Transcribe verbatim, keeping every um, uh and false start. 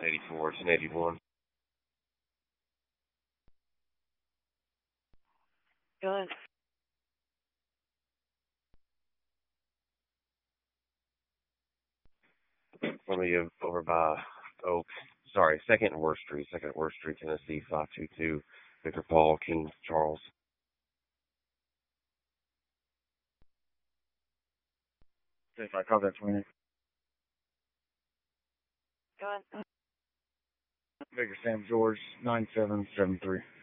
eighty-four, ten eighty-one. Good. Let me give over by Oak. Sorry, Second and Worst Street, Second and Worst Street, Tennessee, five two two. Victor Paul, King Charles. If I call that twenty. Good. Victor Sam George, nine seven seven three.